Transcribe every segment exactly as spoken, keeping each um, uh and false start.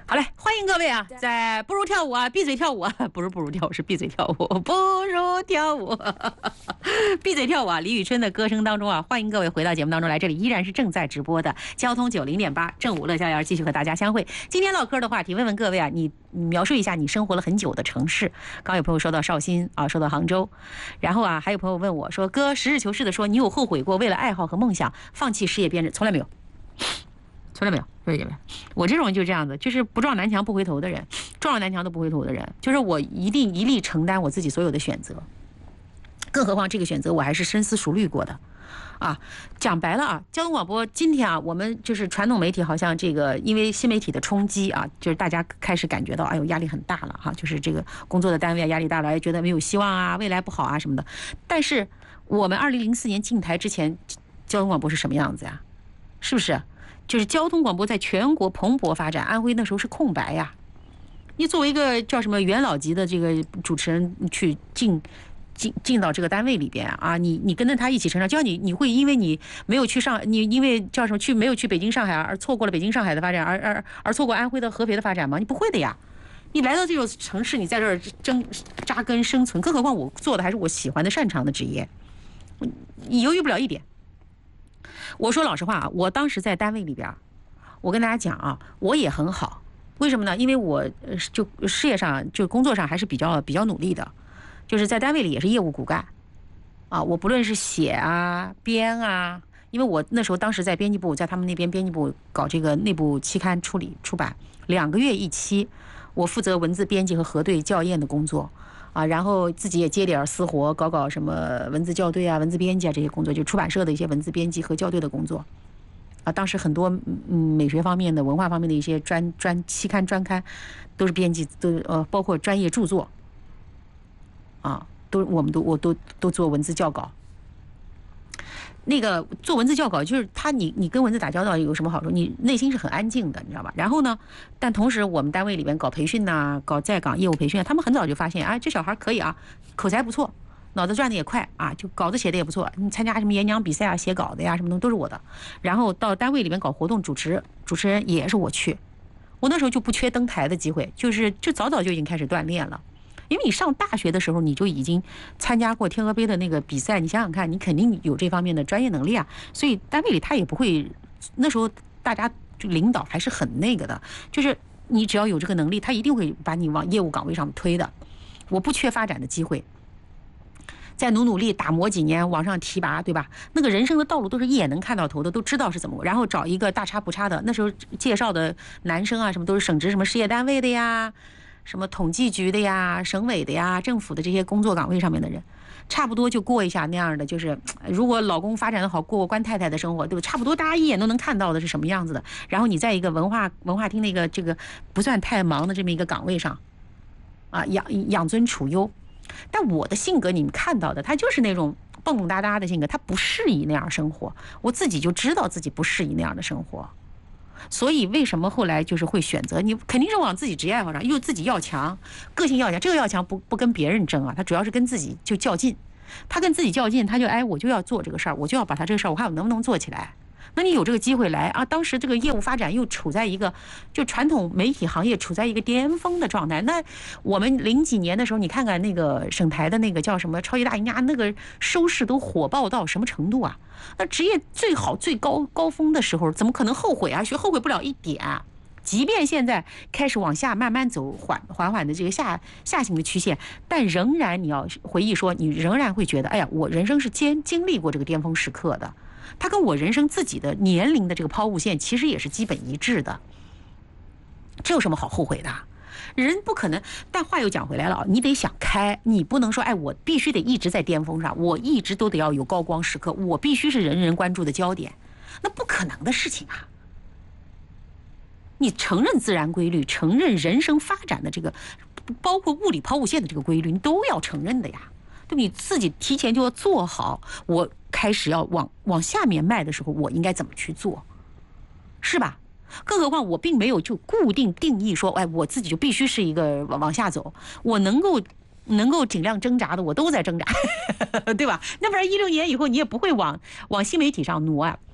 好嘞，欢迎各位啊，在不如跳舞啊，闭嘴跳舞啊，不是不如跳舞，是闭嘴跳舞，不如跳舞，闭嘴跳舞啊！李宇春的歌声当中啊，欢迎各位回到节目当中来，这里依然是正在直播的交通九零点八正午乐逍遥，继续和大家相会。今天唠嗑的话题，问问各位啊，你描述一下你生活了很久的城市。刚有朋友说到绍兴啊，说到杭州，然后啊，还有朋友问我说，哥，实事求是的说，你有后悔过为了爱好和梦想放弃事业编制？从来没有。从来没有，对不对？我这种人就是这样子，就是不撞南墙不回头的人，撞了南墙都不回头的人，就是我一定一力承担我自己所有的选择，更何况这个选择我还是深思熟虑过的，啊，讲白了啊，交通广播今天啊，我们就是传统媒体好像这个因为新媒体的冲击啊，就是大家开始感觉到，哎呦压力很大了哈、啊，就是这个工作的单位啊压力大了，觉得没有希望啊，未来不好啊什么的。但是我们二零零四年进台之前，交通广播是什么样子呀？是不是？就是交通广播在全国蓬勃发展，安徽那时候是空白呀。你作为一个叫什么元老级的这个主持人去进进进到这个单位里边啊，你你跟着他一起成长，就像你你会因为你没有去上，你因为叫什么去没有去北京上海而错过了北京上海的发展，而而而错过安徽的合肥的发展吗？你不会的呀。你来到这种城市，你在这儿争扎根生存，更何况我做的还是我喜欢的擅长的职业，你犹豫不了一点。我说老实话啊，我当时在单位里边，我跟大家讲啊，我也很好。为什么呢？因为我就事业上就工作上还是比较比较努力的，就是在单位里也是业务骨干啊。我不论是写啊、编啊，因为我那时候当时在编辑部，在他们那边编辑部搞这个内部期刊处理出版，两个月一期，我负责文字编辑和核对校验的工作。啊，然后自己也接点私活，搞搞什么文字校对啊、文字编辑啊这些工作，就出版社的一些文字编辑和校对的工作。啊，当时很多嗯美学方面的、文化方面的一些专专期刊、专刊，都是编辑，都呃包括专业著作。啊，都我们都我都都做文字校稿。那个做文字校稿，就是他你你跟文字打交道有什么好处？你内心是很安静的，你知道吧？然后呢，但同时我们单位里面搞培训呐、啊，搞在岗业务培训、啊，他们很早就发现，哎，这小孩可以啊，口才不错，脑子转的也快啊，就稿子写的也不错。你参加什么演讲比赛啊、写稿的呀，什么东西都是我的。然后到单位里面搞活动主持，主持人也是我去。我那时候就不缺登台的机会，就是就早早就已经开始锻炼了。因为你上大学的时候，你就已经参加过天鹅杯的那个比赛，你想想看，你肯定有这方面的专业能力啊。所以单位里他也不会，那时候大家就领导还是很那个的，就是你只要有这个能力，他一定会把你往业务岗位上推的。我不缺发展的机会，再努努力打磨几年往上提拔，对吧？那个人生的道路都是一眼能看到头的，都知道是怎么，然后找一个大差不差的。那时候介绍的男生啊，什么都是省直什么事业单位的呀。什么统计局的呀、省委的呀、政府的这些工作岗位上面的人，差不多就过一下那样的，就是如果老公发展的好，过官太太的生活，对吧？差不多大家一眼都能看到的是什么样子的。然后你在一个文化文化厅那个这个不算太忙的这么一个岗位上，啊，养养尊处优。但我的性格你们看到的，他就是那种蹦蹦哒哒的性格，他不适宜那样生活。我自己就知道自己不适宜那样的生活。所以为什么后来就是会选择你肯定是往自己职业爱好上，又自己要强，个性要强，这个要强不不跟别人争啊，他主要是跟自己就较劲，他跟自己较劲，他就哎我就要做这个事儿，我就要把他这个事儿，我看我能不能做起来。那你有这个机会来啊，当时这个业务发展又处在一个就传统媒体行业处在一个巅峰的状态。那我们零几年的时候，你看看那个省台的那个叫什么超级大赢家，那个收视都火爆到什么程度啊？那职业最好最高高峰的时候，怎么可能后悔啊？学后悔不了一点啊。即便现在开始往下慢慢走缓缓缓的这个下下行的曲线，但仍然你要回忆说，你仍然会觉得，哎呀，我人生是经经历过这个巅峰时刻的。它跟我人生自己的年龄的这个抛物线其实也是基本一致的，这有什么好后悔的？人不可能。但话又讲回来了，你得想开，你不能说哎，我必须得一直在巅峰上，我一直都得要有高光时刻，我必须是人人关注的焦点，那不可能的事情啊。你承认自然规律，承认人生发展的这个包括物理抛物线的这个规律，你都要承认的呀。对，你自己提前就要做好，我开始要往往下面迈的时候，我应该怎么去做，是吧？更何况我并没有就固定定义说，哎，我自己就必须是一个往下走，我能够能够尽量挣扎的，我都在挣扎，对吧？那不然一六年以后你也不会往往新媒体上挪啊。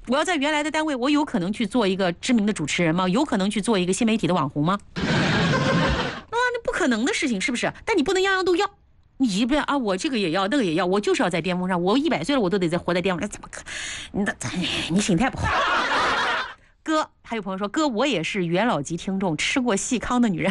我要在原来的单位，我有可能去做一个知名的主持人吗？有可能去做一个新媒体的网红吗？啊，那不可能的事情，是不是？但你不能样样都要。你一边啊，我这个也要，那个也要，我就是要在巅峰上。我一百岁了，我都得在活在巅峰上，怎么可？你的，你心态不好。哥，还有朋友说，哥，我也是元老级听众，吃过细糠的女人。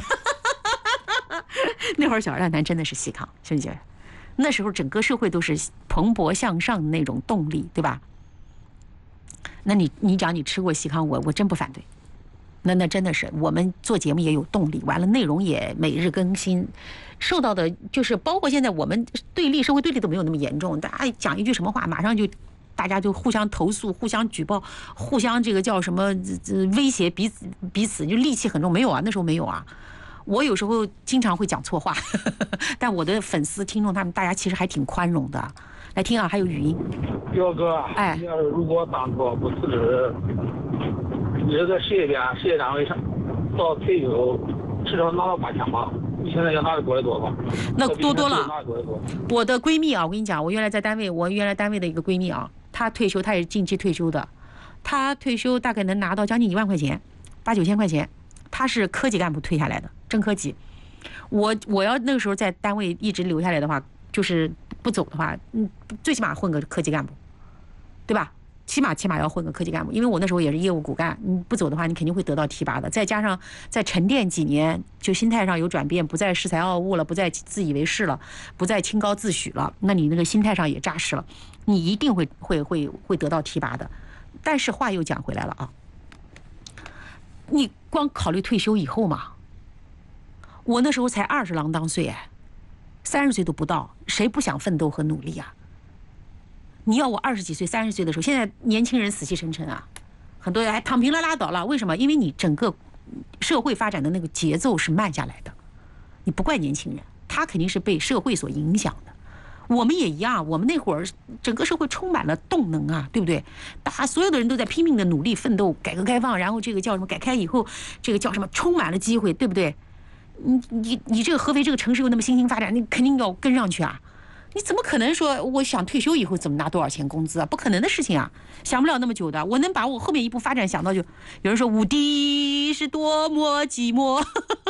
那会儿小二男真的是细糠，兄弟姐妹，那时候整个社会都是蓬勃向上的那种动力，对吧？那你你讲你吃过细糠，我我真不反对。那那真的是我们做节目也有动力，完了内容也每日更新，受到的就是包括现在我们对立社会对立都没有那么严重，大家讲一句什么话，马上就大家就互相投诉、互相举报、互相这个叫什么威胁彼此彼此，就戾气很重。没有啊，那时候没有啊。我有时候经常会讲错话，但我的粉丝听众他们大家其实还挺宽容的。来听啊，还有语音。 彪哥， 哎， 要是如果当初不辞职，你这个事业边事业单位上到退休，至少拿到八千吧？你现在要拿的多得多吧？ 那多多了。我的闺蜜啊，我跟你讲，我原来在单位，我原来单位的一个闺蜜啊，她退休，她也是近期退休的，她退休大概能拿到将近一万块钱，八九千块钱。她是科级干部退下来的，正科级。我我要那个时候在单位一直留下来的话，就是不走的话，嗯，最起码混个科级干部，对吧？起码起码要混个科级干部，因为我那时候也是业务骨干，你不走的话，你肯定会得到提拔的。再加上再沉淀几年，就心态上有转变，不再恃才傲物了，不再自以为是了，不再清高自诩了，那你那个心态上也扎实了，你一定会会会会得到提拔的。但是话又讲回来了啊，你光考虑退休以后嘛，我那时候才二十郎当岁哎，三十岁都不到，谁不想奋斗和努力啊？你要我二十几岁、三十岁的时候，现在年轻人死气沉沉啊，很多人还躺平了拉倒了。为什么？因为你整个社会发展的那个节奏是慢下来的。你不怪年轻人，他肯定是被社会所影响的。我们也一样，我们那会儿整个社会充满了动能啊，对不对？大家所有的人都在拼命的努力奋斗，改革开放，然后这个叫什么？改开以后，这个叫什么？充满了机会，对不对？你你你这个合肥这个城市又那么新兴发展，你肯定要跟上去啊！你怎么可能说我想退休以后怎么拿多少钱工资啊？不可能的事情啊！想不了那么久的。我能把我后面一步发展想到就，有人说无敌是多么寂寞，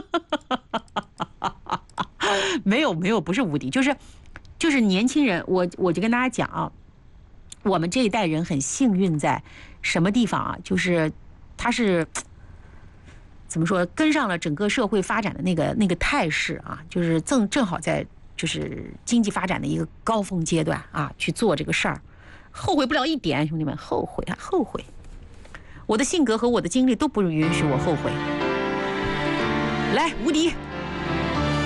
没有没有，不是无敌，就是就是年轻人，我我就跟大家讲啊，我们这一代人很幸运在什么地方啊？就是他是怎么说，跟上了整个社会发展的那个那个态势啊，就是正正好在。就是经济发展的一个高峰阶段啊，去做这个事儿，后悔不了一点，兄弟们，后悔啊，后悔！我的性格和我的经历都不允许我后悔。来，无敌！